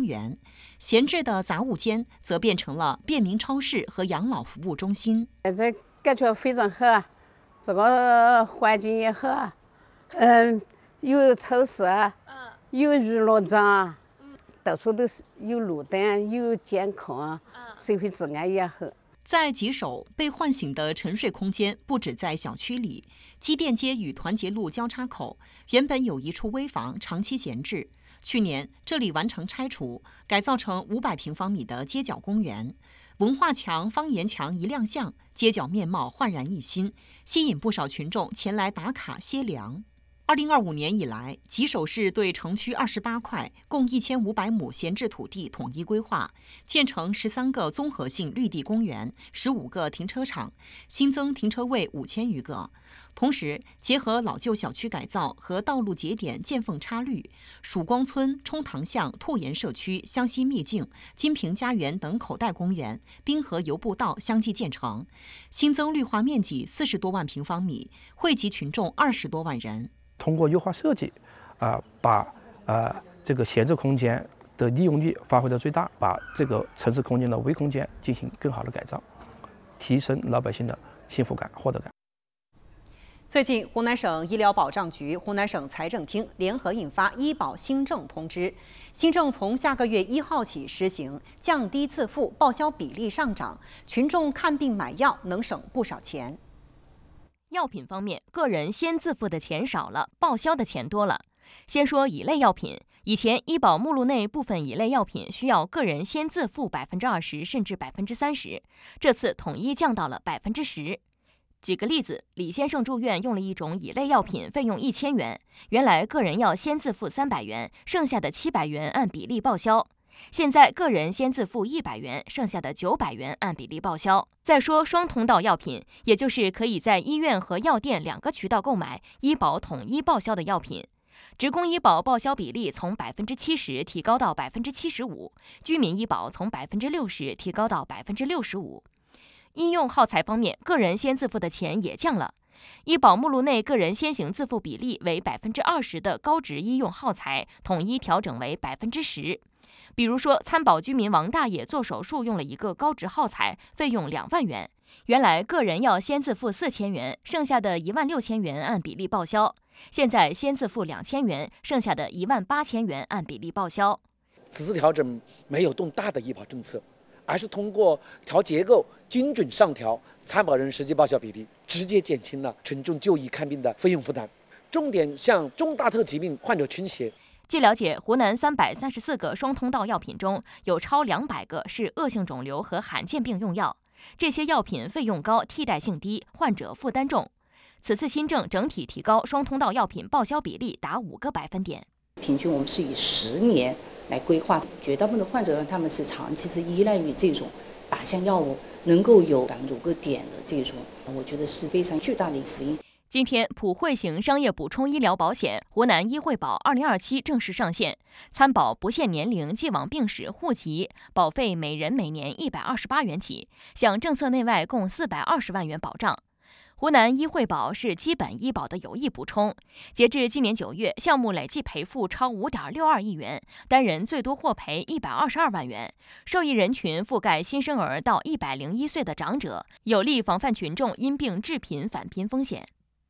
公园，闲置的杂物间则变成了便民超市和养老服务中心。 这感觉非常好啊，这个环境也好啊，有超市啊，有娱乐场，到处都是有路灯，有监控，社会治安也好。 在吉首，被唤醒的沉睡空间不止在小区里，机电街与团结路交叉口原本有一处危房长期闲置，去年这里完成拆除，改造成500平方米的街角公园。文化墙、方言墙一亮相，街角面貌焕然一新，吸引不少群众前来打卡歇凉。2025年以来，吉首市对城区28块共1500亩闲置土地统一规划，建成13个综合性绿地公园、15个停车场，新增停车位5000余个。同时，结合老旧小区改造和道路节点见缝插绿，曙光村、冲塘巷、兔岩社区、湘西秘境、金平家园等口袋公园、滨河游步道相继建成，新增绿化面积40多万平方米，惠及群众20多万人。 通过优化设计，把这个闲置空间的利用率发挥到最大，把这个城市空间的微空间进行更好的改造，提升老百姓的幸福感、获得感。 最近，湖南省医疗保障局、湖南省财政厅联合印发医保新政通知，新政从下个月1号起实行，降低自付报销比例上涨，群众看病买药能省不少钱。 药品方面，个人先自付的钱少了，报销的钱多了。先说乙类药品，以前医保目录内部分乙类药品需要个人先自付20%甚至30%，这次统一降到了10%。举个例子，李先生住院用了一种乙类药品，费用1000元，原来个人要先自付300元，剩下的700元按比例报销。现在个人先自付100元，剩下的900元按比例报销。再说双通道药品，也就是可以在医院和药店2个渠道购买，医保统一报销的药品，职工医保报销比例从70%提高到75%，居民医保从60%提高到65%。医用耗材方面，个人先自付的钱也降了。医保目录内个人先行自付比例为20%的高值医用耗材，统一调整为10%。比如说，参保居民王大爷做手术用了一个高值耗材，费用2万元，原来个人要先自付4000元，剩下的16000元按比例报销。现在先自付2000元，剩下的18000元按比例报销。 此次调整没有动大的医保政策，而是通过调结构、精准上调参保人实际报销比例，直接减轻了群众就医看病的费用负担，重点向中大特疾病患者倾斜。 据了解，湖南334个双通道药品中有超200个是恶性肿瘤和罕见病用药，这些药品费用高、替代性低，患者负担重。此次新政整体提高双通道药品报销比例达5个百分点。 平均我们是以10年来规划，绝大部分的患者他们是长期是依赖于这种靶向药物，能够有5个点的这种，我觉得是非常巨大的一个福音。 今天，普惠型商业补充医疗保险湖南医惠保2027正式上线，参保不限年龄、既往病史、户籍，保费每人每年128元起，享政策内外共420万元保障。湖南医惠保是基本医保的有益补充，截至今年9月，项目累计赔付超5.62亿元，单人最多获赔122万元，受益人群覆盖新生儿到101岁的长者，有力防范群众因病致贫返贫风险。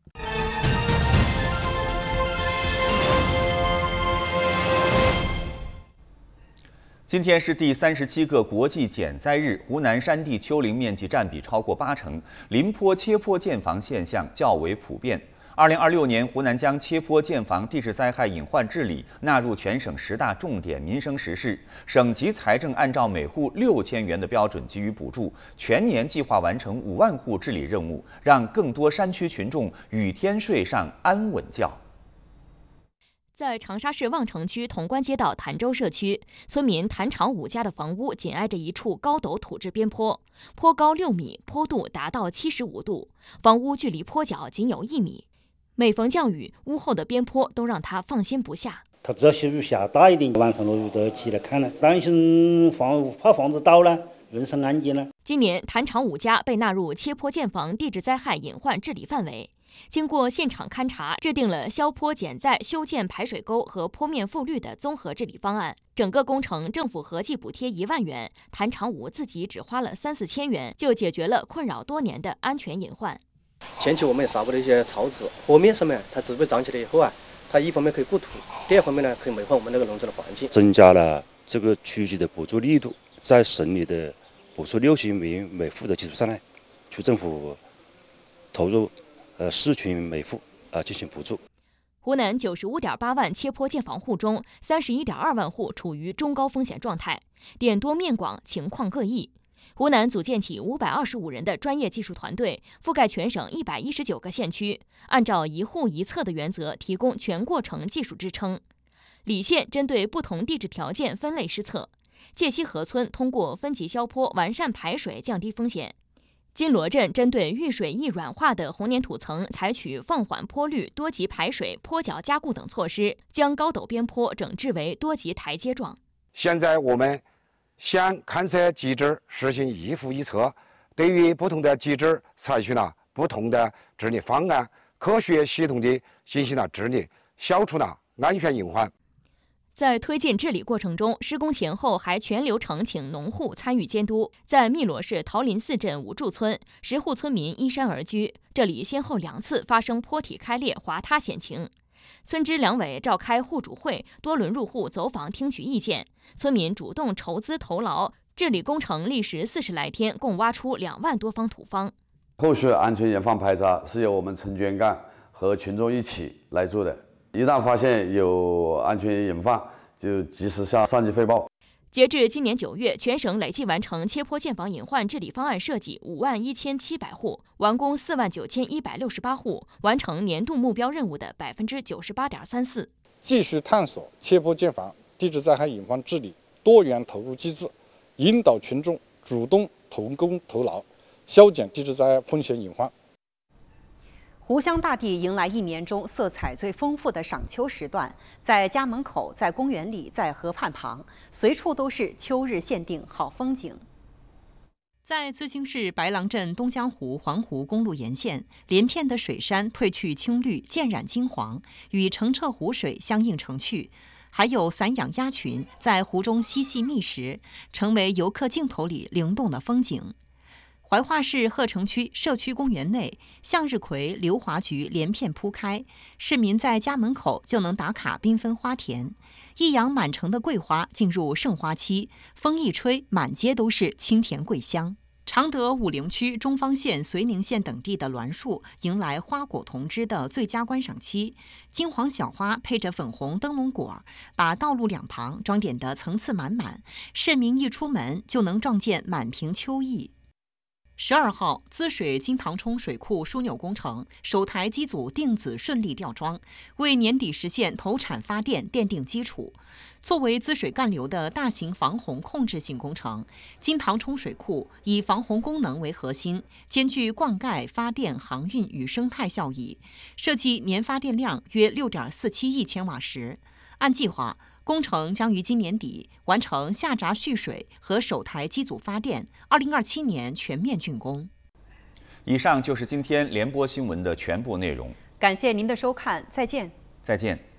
今天是第37个国际减灾日，湖南山地丘陵面积占比超过80%，林坡切坡建房现象较为普遍。2026年，湖南将切坡建房地质灾害隐患治理纳入全省10大重点民生实事，省级财政按照每户6000元的标准给予补助，全年计划完成5万户治理任务，让更多山区群众雨天睡上安稳觉。 在长沙市望城区潼关街道潭州社区，村民谭长武家的房屋紧挨着一处高陡土质边坡，坡高6米，坡度达到75度，房屋距离坡脚仅有1米。每逢降雨，屋后的边坡都让他放心不下。 他只要些雨下大一点，晚上落雨都要起来看了，担心怕房子倒了，人身安全了。 今年谭长武家被纳入切坡建房地质灾害隐患治理范围。 经过现场勘查，制定了消坡减载、修建排水沟和坡面复绿的综合治理方案。整个工程政府合计补贴1万元，谭长武自己只花了3、4千元，就解决了困扰多年的安全隐患。 前期我们也撒布了一些草籽，坡面上面它植被长起来以后啊，它一方面可以固土，第二方面呢可以美化我们那个农村的环境， 增加了这个初级的补助力度，在省里的补助60名每户的基础上呢，区政府投入4群每户进行补助。 湖南95.8万切坡建房户中，31.2万户处于中高风险状态，点多面广，情况各异。湖南组建起525人的专业技术团队，覆盖全省119个县区，按照一户一测的原则提供全过程技术支撑。澧县针对不同地质条件分类施测，界西河村通过分级消坡完善排水，降低风险。金罗镇针对遇水易软化的红粘土层，采取放缓坡率、多级排水、坡脚加固等措施，将高陡边坡整治为多级台阶状。 现在我们先勘测机制实行一户一测，对于不同的机制采取了不同的治理方案，科学系统地进行了治理，消除了安全隐患。 在推进治理过程中，施工前后还全流程请农户参与监督。在汨罗市桃林寺镇五柱村，10户村民依山而居，这里先后2次发生坡体开裂、滑塌险情。村支两委召开户主会，多轮入户走访听取意见，村民主动筹资投劳，治理工程历时40来天，共挖出2万多方土方。 后续安全隐患排查是由我们城监干和群众一起来做的。一旦发现有安全隐患，就及时向上级汇报。 截至今年9月，全省累计完成切坡建房隐患治理方案设计51700户，完工49168户，完成年度目标任务的98.34%。 继续探索切坡建房地质灾害隐患治理多元投入机制，引导群众主动投工投劳，消减地质灾害风险隐患。 湖湘大地迎来1年中色彩最丰富的赏秋时段，在家门口，在公园里，在河畔旁，随处都是秋日限定好风景。在自兴市白狼镇东江湖环湖公路沿线，连片的水杉褪去青绿，渐染金黄，与澄澈湖水相映成趣。还有散养鸭群在湖中嬉戏觅食，成为游客镜头里灵动的风景。怀化市鹤城区社区公园内，向日葵、硫磺菊连片铺开，市民在家门口就能打卡缤纷花田。一阳满城的桂花进入盛花期，风一吹，满街都是清甜桂香。常德武陵区中方县、绥宁县等地的栾树迎来花果同枝的最佳观赏期，金黄小花配着粉红灯笼果，把道路两旁装点得层次满满，市民一出门就能撞见满屏秋意。12号，滋水金塘冲水库枢纽工程首台机组定子顺利吊装，为年底实现投产发电奠定基础。作为滋水干流的大型防洪控制性工程，金塘冲水库以防洪功能为核心，兼具灌溉、发电、航运与生态效益，设计年发电量约6.47亿千瓦时。按计划，工程将于今年底完成下闸蓄水和首台机组发电，2027年全面竣工。 以上就是今天联播新闻的全部内容。 感谢您的收看，再见。 再见。